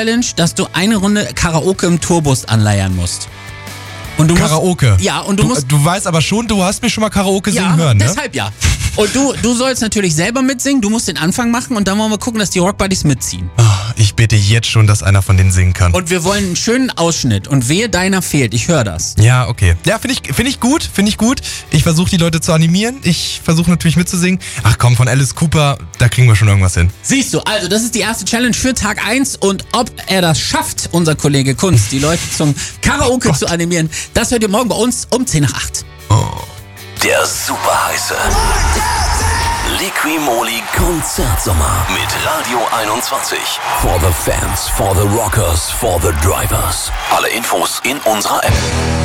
Challenge, dass du eine Runde Karaoke im Tourbus anleiern musst. Und du Karaoke? Musst, ja, und du musst... Du weißt aber schon, du hast mich schon mal Karaoke singen hören, ne? Deshalb ja. Und du sollst natürlich selber mitsingen, du musst den Anfang machen und dann wollen wir gucken, dass die Rock Buddies mitziehen. Oh, ich bete jetzt schon, dass einer von denen singen kann. Und wir wollen einen schönen Ausschnitt und wehe, deiner fehlt, ich höre das. Ja, okay. Ja, finde ich gut. Ich versuche die Leute zu animieren, ich versuche natürlich mitzusingen. Ach komm, von Alice Cooper, da kriegen wir schon irgendwas hin. Siehst du, also das ist die erste Challenge für Tag 1 und ob er das schafft, unser Kollege Kunst, die Leute zum Karaoke zu animieren, das hört ihr morgen bei uns um 10 nach 8. Der super heiße Liqui-Moly Konzertsommer mit Radio 21. For the fans, for the rockers, for the drivers. Alle Infos in unserer App.